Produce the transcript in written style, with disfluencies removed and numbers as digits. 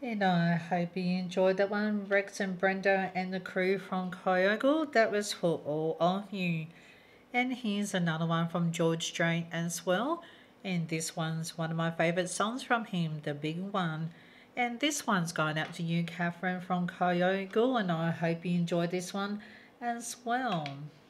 And I hope you enjoyed that one, Rex and Brenda and the crew from Kyogo. That was for all of you. And here's another one from George Strait as well. And this one's one of my favourite songs from him, The Big One. And this one's going out to you, Catherine from Kyogo, and I hope you enjoyed this one as well.